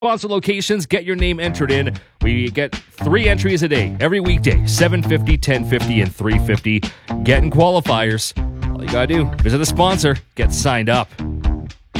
Sponsor locations, get your name entered in. We get 3 entries a day, every weekday, 7:50, 10:50, and 3:50. Getting qualifiers. All you gotta do, visit a sponsor, get signed up.